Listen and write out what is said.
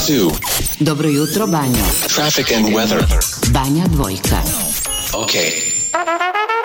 2. Dobro jutro, Banjo. Traffic and weather. Banja dvojka. Okay.